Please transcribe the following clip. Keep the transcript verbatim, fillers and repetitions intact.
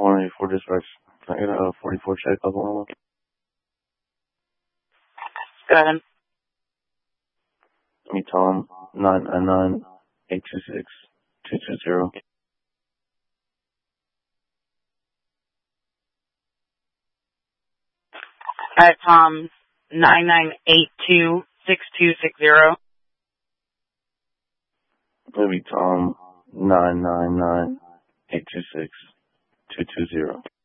one eighty-four dispatch. Can I get a forty-four check level one? Go ahead. Me, Tom, nine nine nine, eight two six, two two zero. Alright, Tom, nine nine eight two, six two six zero. Maybe Tom, nine nine nine, eight two six, two two zero.